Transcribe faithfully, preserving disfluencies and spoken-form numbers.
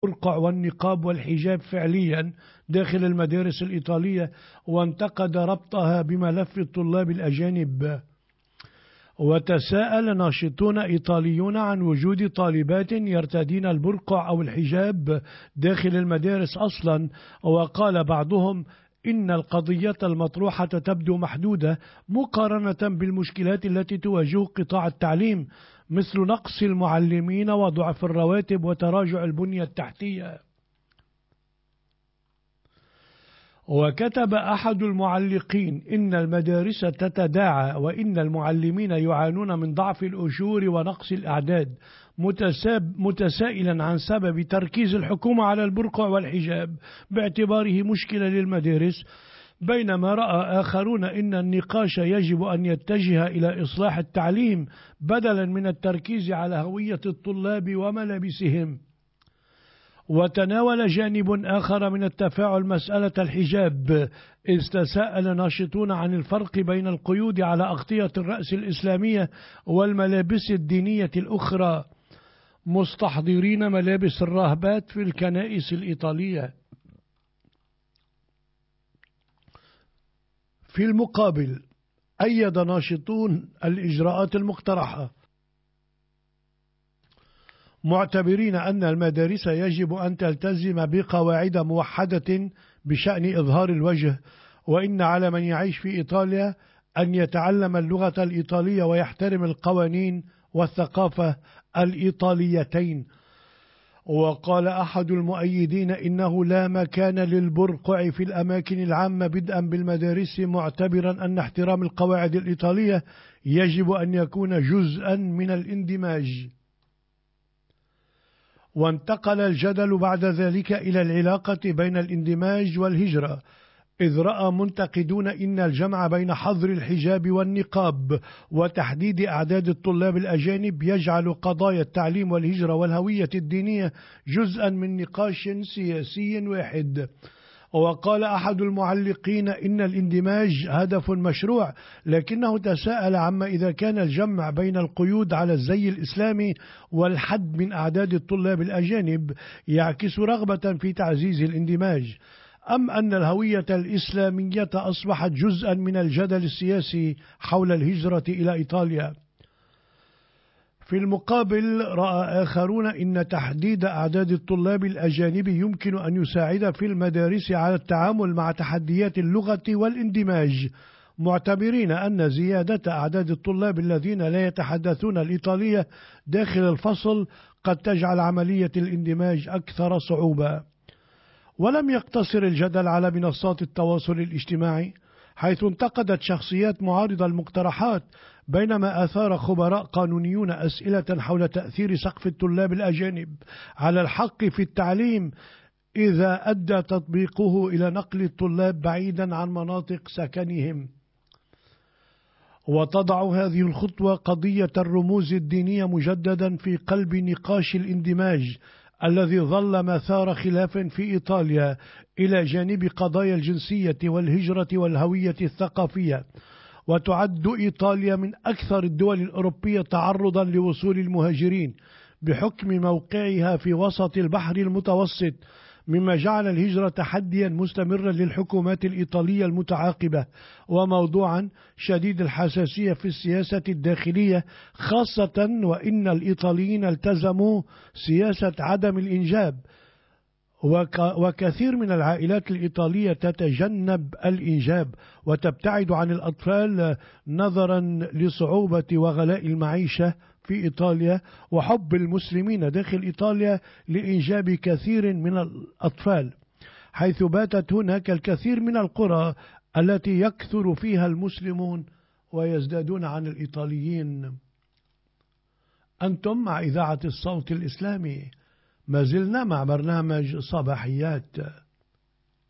البرقع والنقاب والحجاب فعليا داخل المدارس الإيطالية، وانتقد ربطها بملف الطلاب الأجانب. وتساءل ناشطون إيطاليون عن وجود طالبات يرتدين البرقع أو الحجاب داخل المدارس أصلا، وقال بعضهم إن القضية المطروحة تبدو محدودة مقارنة بالمشكلات التي تواجه قطاع التعليم، مثل نقص المعلمين وضعف الرواتب وتراجع البنية التحتية. وكتب أحد المعلقين إن المدارس تتداعى وإن المعلمين يعانون من ضعف الأجور ونقص الأعداد، متسائلا عن سبب تركيز الحكومة على البرقع والحجاب باعتباره مشكلة للمدارس، بينما رأى آخرون إن النقاش يجب أن يتجه إلى إصلاح التعليم بدلا من التركيز على هوية الطلاب وملابسهم. وتناول جانب آخر من التفاعل مسألة الحجاب، إذ تساءل ناشطون عن الفرق بين القيود على أغطية الرأس الإسلامية والملابس الدينية الأخرى، مستحضرين ملابس الراهبات في الكنائس الإيطالية. في المقابل أيد ناشطون الإجراءات المقترحة، معتبرين أن المدارس يجب أن تلتزم بقواعد موحدة بشأن إظهار الوجه، وإن على من يعيش في إيطاليا أن يتعلم اللغة الإيطالية ويحترم القوانين والثقافة الإيطاليتين. وقال أحد المؤيدين إنه لا مكان للبرقع في الأماكن العامة بدءا بالمدارس، معتبرا أن احترام القواعد الإيطالية يجب أن يكون جزءا من الاندماج. وانتقل الجدل بعد ذلك إلى العلاقة بين الاندماج والهجرة، إذ رأى منتقدون إن الجمع بين حظر الحجاب والنقاب وتحديد أعداد الطلاب الأجانب يجعل قضايا التعليم والهجرة والهوية الدينية جزءا من نقاش سياسي واحد. وقال أحد المعلقين إن الاندماج هدف مشروع، لكنه تساءل عما إذا كان الجمع بين القيود على الزي الإسلامي والحد من أعداد الطلاب الأجانب يعكس رغبة في تعزيز الاندماج، أم أن الهوية الإسلامية أصبحت جزءا من الجدل السياسي حول الهجرة إلى إيطاليا. في المقابل رأى آخرون إن تحديد أعداد الطلاب الأجانب يمكن أن يساعد في المدارس على التعامل مع تحديات اللغة والاندماج، معتبرين أن زيادة أعداد الطلاب الذين لا يتحدثون الإيطالية داخل الفصل قد تجعل عملية الاندماج أكثر صعوبة. ولم يقتصر الجدل على منصات التواصل الاجتماعي، حيث انتقدت شخصيات معارضة المقترحات، بينما أثار خبراء قانونيون أسئلة حول تأثير سقف الطلاب الأجانب على الحق في التعليم إذا أدى تطبيقه إلى نقل الطلاب بعيدا عن مناطق سكنهم. وتضع هذه الخطوة قضية الرموز الدينية مجددا في قلب نقاش الاندماج الذي ظل مثار خلاف في إيطاليا، إلى جانب قضايا الجنسية والهجرة والهوية الثقافية. وتعد إيطاليا من أكثر الدول الأوروبية تعرضا لوصول المهاجرين بحكم موقعها في وسط البحر المتوسط، مما جعل الهجرة تحديا مستمرا للحكومات الإيطالية المتعاقبة، وموضوعا شديد الحساسية في السياسة الداخلية، خاصة وإن الإيطاليين التزموا سياسة عدم الإنجاب، وكثير من العائلات الإيطالية تتجنب الإنجاب وتبتعد عن الأطفال نظرا لصعوبة وغلاء المعيشة في إيطاليا وحب المسلمين داخل إيطاليا لإنجاب كثير من الأطفال، حيث باتت هناك الكثير من القرى التي يكثر فيها المسلمون ويزدادون عن الإيطاليين. أنتم مع إذاعة الصوت الإسلامي، ما زلنا مع برنامج صباحيات.